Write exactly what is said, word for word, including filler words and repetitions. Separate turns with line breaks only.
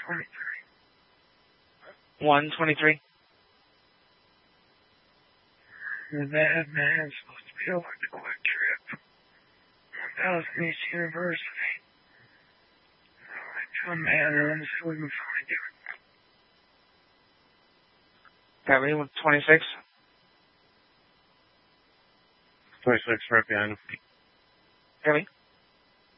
twenty-three.
one twenty-three.
The bad man's supposed to be over at the Quick Trip. one thousand East University. Alright, tell me, man, let's see what we can find you.
Copy, twenty-six.
twenty-six, right behind him.
Copy.